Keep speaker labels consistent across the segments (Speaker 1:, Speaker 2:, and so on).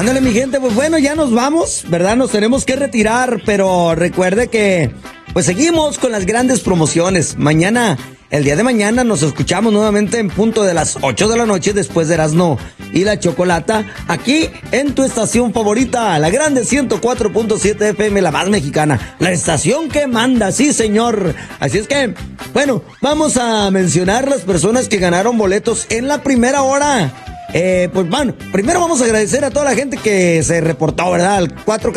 Speaker 1: Ándale, mi gente, pues bueno, ya nos vamos, ¿verdad? Nos tenemos que retirar, pero recuerde que pues seguimos con las grandes promociones. Mañana, el día de mañana, nos escuchamos nuevamente en punto de las 8 de la noche después de Erasmo y la Chocolata, aquí en tu estación favorita, la grande 104.7 FM, la más mexicana, la estación que manda, sí señor. Así es que, bueno, vamos a mencionar las personas que ganaron boletos en la primera hora. Pues bueno, primero vamos a agradecer a toda la gente que se reportó, ¿verdad? Al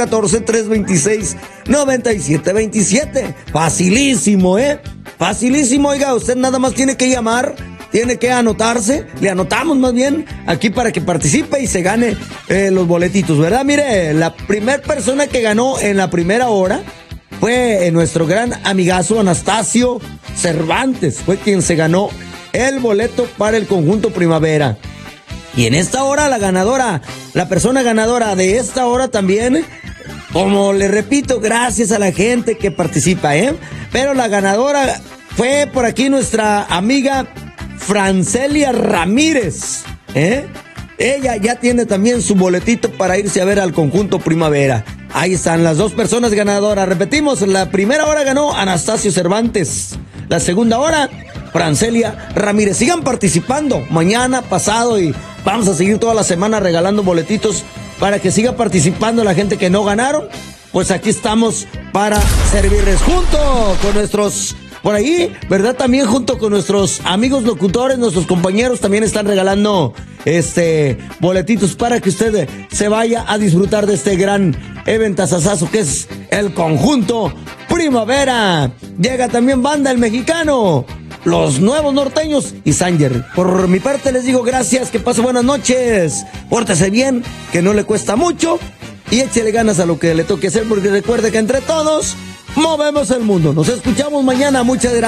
Speaker 1: 414-326-9727. Facilísimo, Facilísimo, oiga, usted nada más tiene que llamar, tiene que anotarse, le anotamos más bien aquí para que participe y se gane los boletitos, ¿verdad? Mire, la primer persona que ganó en la primera hora fue nuestro gran amigazo Anastasio Cervantes, fue quien se ganó el boleto para el conjunto Primavera. Y en esta hora la persona ganadora de esta hora también, como le repito, gracias a la gente que participa, pero la ganadora fue por aquí nuestra amiga Francelia Ramírez, Ella ya tiene también su boletito para irse a ver al conjunto Primavera. Ahí están las dos personas ganadoras. Repetimos, la primera hora ganó Anastasio Cervantes. La segunda hora, Francelia Ramírez. Sigan participando mañana, pasado, y vamos a seguir toda la semana regalando boletitos para que siga participando la gente que no ganaron. Pues aquí estamos para servirles junto con nuestros, por ahí, ¿verdad? También junto con nuestros amigos locutores, nuestros compañeros también están regalando boletitos para que usted se vaya a disfrutar de este gran eventazazazo que es el conjunto Primavera. Llega también Banda El Mexicano, Los Nuevos Norteños y Sanger. Por mi parte les digo gracias, que pase buenas noches, pórtese bien, que no le cuesta mucho y échele ganas a lo que le toque hacer, porque recuerde que entre todos movemos el mundo. Nos escuchamos mañana, muchas gracias.